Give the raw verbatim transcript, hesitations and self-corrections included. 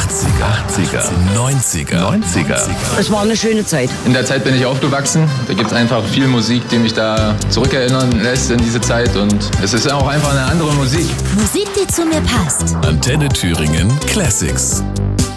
achtziger, achtziger, neunziger, neunziger. Es war eine schöne Zeit. In der Zeit bin ich aufgewachsen. Da gibt es einfach viel Musik, die mich da zurückerinnern lässt in diese Zeit. Und es ist auch einfach eine andere Musik. Musik, die zu mir passt. Antenne Thüringen Classics.